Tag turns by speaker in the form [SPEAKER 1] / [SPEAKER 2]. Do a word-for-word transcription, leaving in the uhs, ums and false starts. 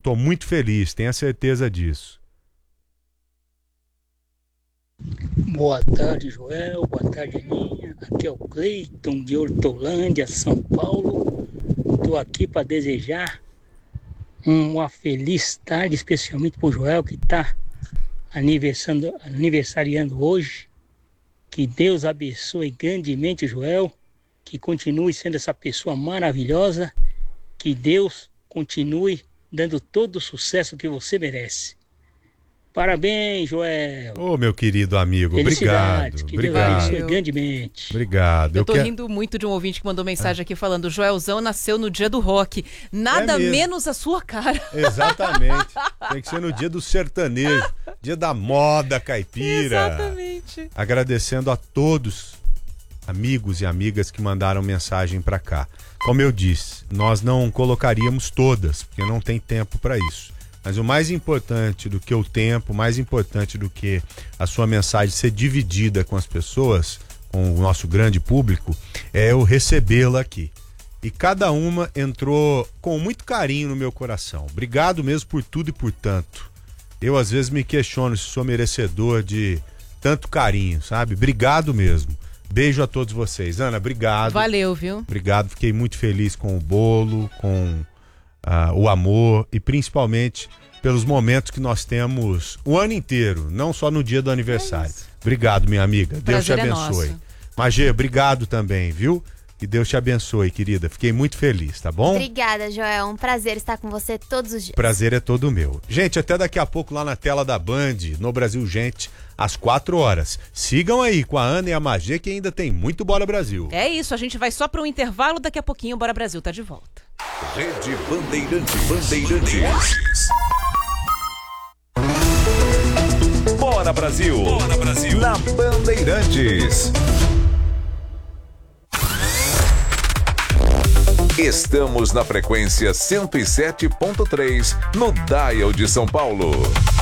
[SPEAKER 1] estou muito feliz, tenha certeza disso.
[SPEAKER 2] Boa tarde, Joel. Boa tarde, Aninha. Aqui é o Cleiton de Hortolândia, São Paulo. Estou aqui para desejar uma feliz tarde, especialmente para o Joel, que está aniversariando, aniversariando hoje. Que Deus abençoe grandemente, Joel. Que continue sendo essa pessoa maravilhosa. Que Deus continue dando todo o sucesso que você merece. Parabéns, Joel.
[SPEAKER 1] Ô, oh, meu querido amigo, obrigado.
[SPEAKER 2] Que
[SPEAKER 1] obrigado.
[SPEAKER 2] Deus abençoe grandemente.
[SPEAKER 1] Obrigado.
[SPEAKER 3] Eu tô
[SPEAKER 1] Eu
[SPEAKER 3] rindo muito de um ouvinte que mandou mensagem aqui falando: Joelzão nasceu no dia do rock. Nada
[SPEAKER 1] É mesmo.
[SPEAKER 3] menos a sua cara.
[SPEAKER 1] Exatamente. Tem que ser no dia do sertanejo, dia da moda caipira.
[SPEAKER 3] Exatamente.
[SPEAKER 1] Agradecendo a todos, amigos e amigas que mandaram mensagem pra cá. Como eu disse, nós não colocaríamos todas, porque não tem tempo pra isso. Mas o mais importante do que o tempo, mais importante do que a sua mensagem ser dividida com as pessoas, com o nosso grande público, é eu recebê-la aqui. E cada uma entrou com muito carinho no meu coração. Obrigado mesmo por tudo e por tanto. Eu às vezes me questiono se sou merecedor de tanto carinho, sabe? Obrigado mesmo. Beijo a todos vocês. Ana, obrigado.
[SPEAKER 3] Valeu, viu?
[SPEAKER 1] Obrigado, fiquei muito feliz com o bolo, com uh, o amor e principalmente pelos momentos que nós temos o ano inteiro, não só no dia do aniversário. É obrigado, minha amiga. Deus te abençoe. É Magê, obrigado também, viu? Que Deus te abençoe, querida. Fiquei muito feliz, tá bom?
[SPEAKER 4] Obrigada, Joel. Um prazer estar com você todos os dias.
[SPEAKER 1] Prazer é todo meu. Gente, até daqui a pouco lá na tela da Band, no Brasil Gente, às quatro horas. Sigam aí com a Ana e a Magê, que ainda tem muito Bora Brasil.
[SPEAKER 3] É isso, a gente vai só para um intervalo, daqui a pouquinho o Bora Brasil tá de volta.
[SPEAKER 5] Rede Bandeirantes. Bandeirantes. Bora Brasil. Bora Brasil. Na Bandeirantes. Estamos na frequência cento e sete ponto três no Dial de São Paulo.